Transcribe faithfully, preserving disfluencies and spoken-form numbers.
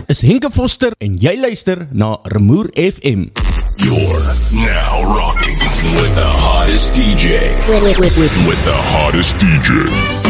is Henke Foster en jy luister na Rumoer F M. You're now rocking with the hottest D J. With, with, with, with. With the hottest D J.